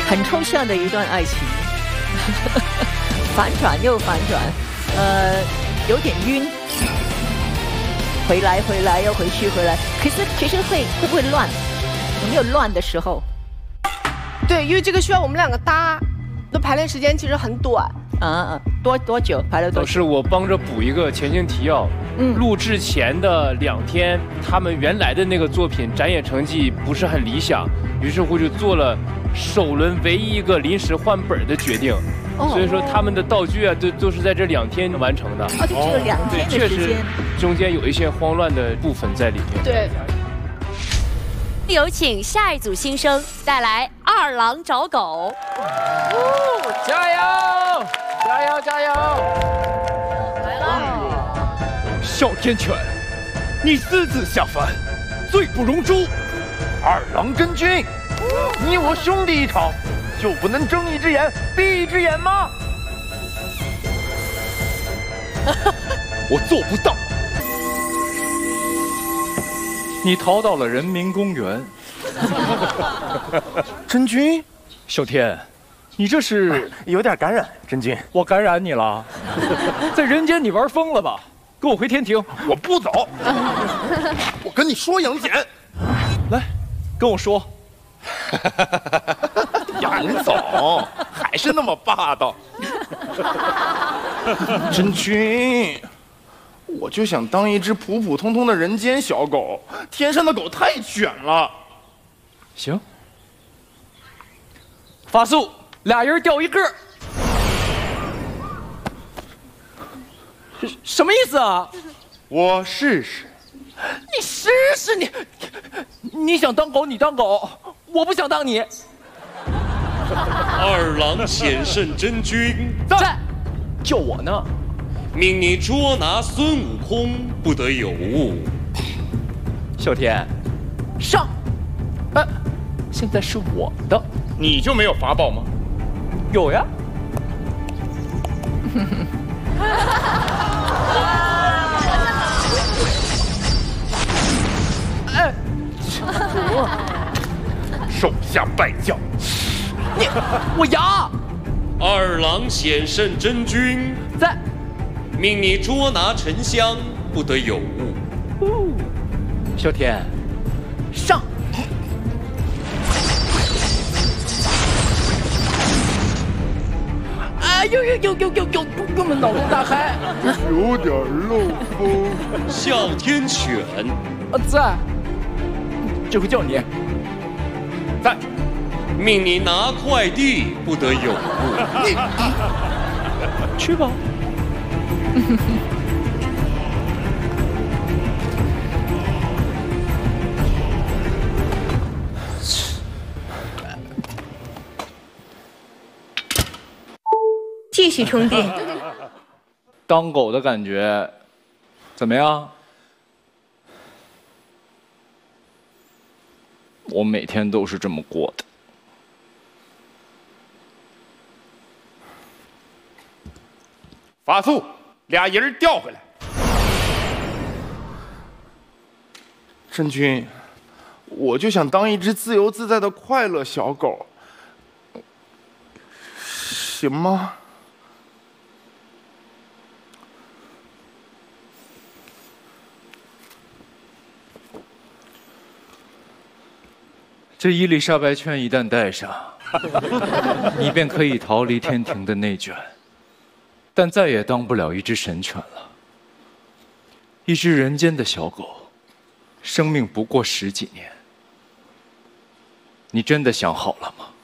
很抽象的一段爱情，反转又反转，有点晕，回来又回去回来，可是其实会不会乱？有没有乱的时候？ 对，因为这个需要我们两个搭，那排练时间其实很短。 多久排了多久？ 是我帮着补一个前情提要。录制前的2天，他们原来的那个作品展演成绩不是很理想，于是乎就做了首轮唯一一个临时换本的决定。所以说他们的道具啊，都是在这2天完成的。 就只有2天的时间， 中间有一些慌乱的部分在里面。 对。 有请下一组新生带来《二郎找狗》。 加油！加油！加油！ 来了。 哮天犬，你私自下凡，罪不容诛。 二郎真君，你我兄弟一场，就不能睁一只眼闭一只眼吗？ 我做不到。你逃到了人民公园。 真君， 哮天，你这是有点感染。真君， 我感染你了。在人间你玩疯了吧？跟我回天庭。 我不走。我跟你说，杨戬， 来，跟我说。 杨总还是那么霸道。真君，我就想当一只普普通通的人间小狗，天上的狗太卷了。 行，发素，2人钓一个。什么意思啊？ 我试试。 你试试你想当狗你当狗，我不想当你。 二郎显圣真君在，就我呢。 命你捉拿孙悟空，不得有误。 哮天，上。现在是我的。 你就没有法宝吗？ 有呀。 手下败将。 我牙。 二郎显圣真君在， 命你捉拿沉香，不得有误。 哮天，上。有没脑洞大开？ 有点漏风。 哮天犬在。这回叫你。 在。 命你拿快递，不得有误。 去吧。 继续充电。 当狗的感觉怎么样？我每天都是这么过的。 发素，2人调回来。真君，我就想当一只自由自在的快乐小狗，行吗？ 这伊丽莎白圈一旦戴上，你便可以逃离天庭的内卷。但再也当不了一只神犬了。一只人间的小狗，生命不过10几年。你真的想好了吗？